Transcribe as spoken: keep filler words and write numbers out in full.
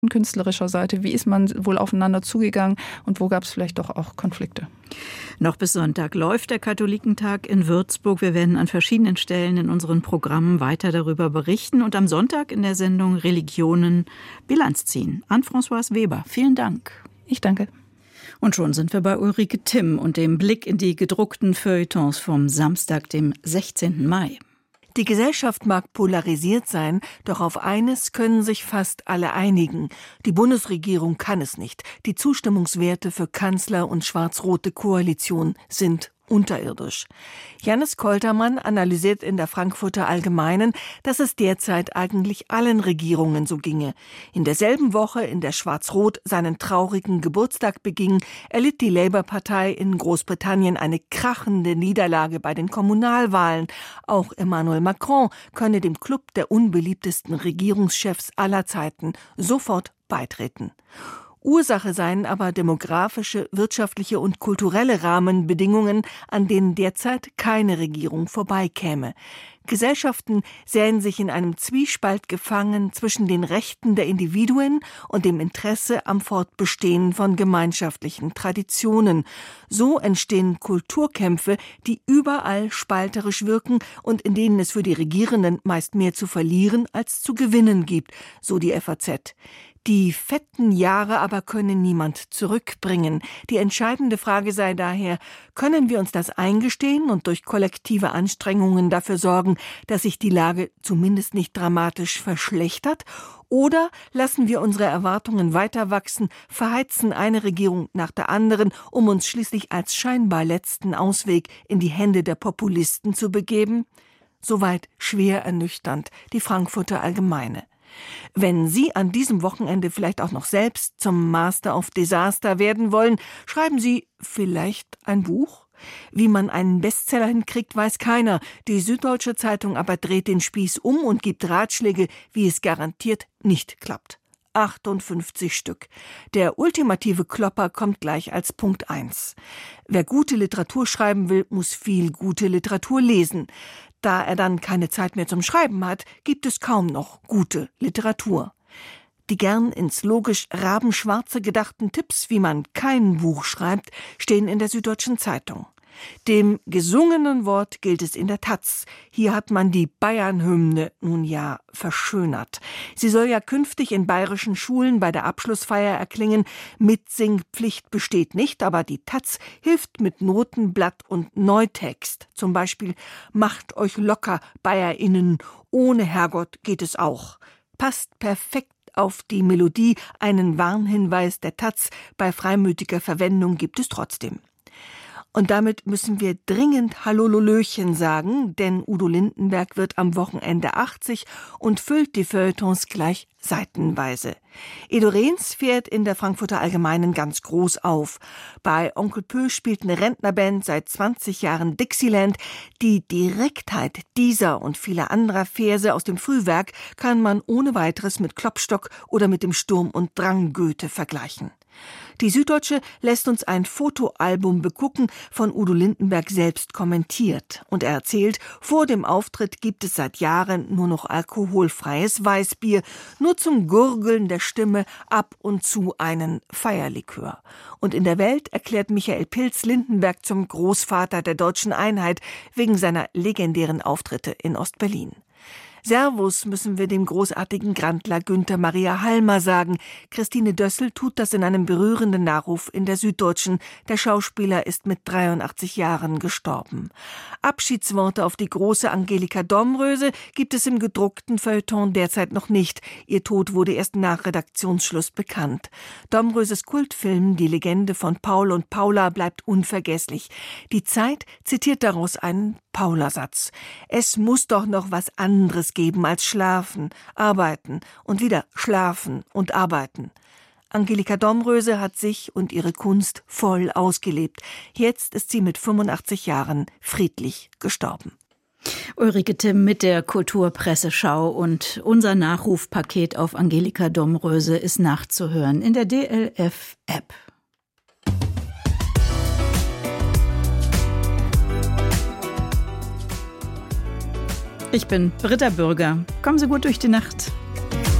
künstlerischer Seite? Wie ist man wohl aufeinander zugegangen und wo gab es vielleicht doch auch Konflikte? Noch bis Sonntag läuft der Katholikentag in Würzburg. Wir werden an verschiedenen Stellen in unseren Programmen weiter darüber berichten und am Sonntag in der Sendung Religionen Bilanz ziehen. Anne-Françoise Weber, vielen Dank. Ich danke. Und schon sind wir bei Ulrike Timm und dem Blick in die gedruckten Feuilletons vom Samstag, dem sechzehnten Mai. Die Gesellschaft mag polarisiert sein, doch auf eines können sich fast alle einigen. Die Bundesregierung kann es nicht. Die Zustimmungswerte für Kanzler und schwarz-rote Koalition sind unterirdisch. Jannis Koltermann analysiert in der Frankfurter Allgemeinen, dass es derzeit eigentlich allen Regierungen so ginge. In derselben Woche, in der Schwarz-Rot seinen traurigen Geburtstag beging, erlitt die Labour-Partei in Großbritannien eine krachende Niederlage bei den Kommunalwahlen. Auch Emmanuel Macron könne dem Club der unbeliebtesten Regierungschefs aller Zeiten sofort beitreten. Ursache seien aber demografische, wirtschaftliche und kulturelle Rahmenbedingungen, an denen derzeit keine Regierung vorbeikäme. Gesellschaften sähen sich in einem Zwiespalt gefangen zwischen den Rechten der Individuen und dem Interesse am Fortbestehen von gemeinschaftlichen Traditionen. So entstehen Kulturkämpfe, die überall spalterisch wirken und in denen es für die Regierenden meist mehr zu verlieren als zu gewinnen gibt, so die F A Z. Die fetten Jahre aber können niemand zurückbringen. Die entscheidende Frage sei daher, können wir uns das eingestehen und durch kollektive Anstrengungen dafür sorgen, dass sich die Lage zumindest nicht dramatisch verschlechtert? Oder lassen wir unsere Erwartungen weiter wachsen, verheizen eine Regierung nach der anderen, um uns schließlich als scheinbar letzten Ausweg in die Hände der Populisten zu begeben? Soweit schwer ernüchternd die Frankfurter Allgemeine. Wenn Sie an diesem Wochenende vielleicht auch noch selbst zum Master of Disaster werden wollen, schreiben Sie vielleicht ein Buch? Wie man einen Bestseller hinkriegt, weiß keiner. Die Süddeutsche Zeitung aber dreht den Spieß um und gibt Ratschläge, wie es garantiert nicht klappt. achtundfünfzig Stück. Der ultimative Klopper kommt gleich als Punkt eins. Wer gute Literatur schreiben will, muss viel gute Literatur lesen. Da er dann keine Zeit mehr zum Schreiben hat, gibt es kaum noch gute Literatur. Die gern ins logisch Rabenschwarze gedachten Tipps, wie man kein Buch schreibt, stehen in der Süddeutschen Zeitung. Dem gesungenen Wort gilt es in der Taz. Hier hat man die Bayern-Hymne nun ja verschönert. Sie soll ja künftig in bayerischen Schulen bei der Abschlussfeier erklingen. Mitsingpflicht besteht nicht, aber die Taz hilft mit Notenblatt und Neutext. Zum Beispiel: Macht euch locker, BayerInnen, ohne Herrgott geht es auch. Passt perfekt auf die Melodie, einen Warnhinweis der Taz. Bei freimütiger Verwendung gibt es trotzdem. Und damit müssen wir dringend Hallololöchen sagen, denn Udo Lindenberg wird am Wochenende achtzig und füllt die Feuilletons gleich seitenweise. Edo Rehns fährt in der Frankfurter Allgemeinen ganz groß auf. Bei Onkel Pö spielt eine Rentnerband seit zwanzig Jahren Dixieland. Die Direktheit dieser und vieler anderer Verse aus dem Frühwerk kann man ohne weiteres mit Klopstock oder mit dem Sturm und Drang Goethe vergleichen. Die Süddeutsche lässt uns ein Fotoalbum begucken, von Udo Lindenberg selbst kommentiert. Und er erzählt, vor dem Auftritt gibt es seit Jahren nur noch alkoholfreies Weißbier, nur zum Gurgeln der Stimme ab und zu einen Feierlikör. Und in der Welt erklärt Michael Pilz Lindenberg zum Großvater der deutschen Einheit wegen seiner legendären Auftritte in Ostberlin. Servus müssen wir dem großartigen Grandler Günther Maria Halmer sagen. Christine Dössel tut das in einem berührenden Nachruf in der Süddeutschen. Der Schauspieler ist mit dreiundachtzig Jahren gestorben. Abschiedsworte auf die große Angelika Domröse gibt es im gedruckten Feuilleton derzeit noch nicht. Ihr Tod wurde erst nach Redaktionsschluss bekannt. Domröses Kultfilm Die Legende von Paul und Paula bleibt unvergesslich. Die Zeit zitiert daraus einen Paula-Satz. Es muss doch noch was anderes geben als schlafen, arbeiten und wieder schlafen und arbeiten. Angelika Domröse hat sich und ihre Kunst voll ausgelebt. Jetzt ist sie mit fünfundachtzig Jahren friedlich gestorben. Ulrike Timm mit der Kulturpresseschau und unser Nachrufpaket auf Angelika Domröse ist nachzuhören in der D L F-App. Ich bin Britta Bürger. Kommen Sie gut durch die Nacht.